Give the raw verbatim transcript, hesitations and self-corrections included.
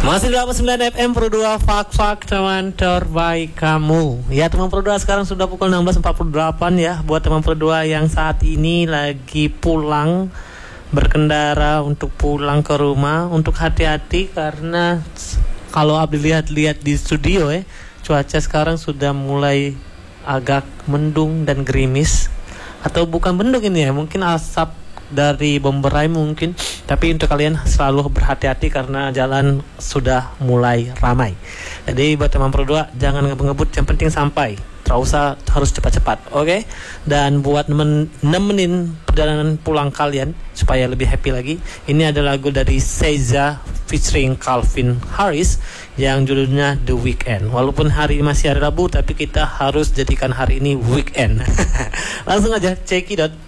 Masih delapan puluh sembilan F M Pro dua Fak-Fak teman terbaik kamu. Ya teman Pro dua, sekarang sudah pukul enam belas empat puluh delapan ya. Buat teman Pro dua yang saat ini lagi pulang, berkendara untuk pulang ke rumah, untuk hati-hati karena kalau Abdi lihat-lihat di studio ya, cuaca sekarang sudah mulai agak mendung dan gerimis. Atau bukan mendung ini ya, mungkin asap dari bom berai mungkin. Tapi untuk kalian selalu berhati-hati karena jalan sudah mulai ramai. Jadi buat teman Pro dua, jangan ngebut-ngebut, yang penting sampai. Tak usah harus cepat-cepat, oke? Okay? Dan buat nemen, nemenin perjalanan pulang kalian supaya lebih happy lagi, ini ada lagu dari Seiza featuring Calvin Harris yang judulnya The Weekend. Walaupun hari masih hari Rabu, tapi kita harus jadikan hari ini weekend. Langsung aja, check it out.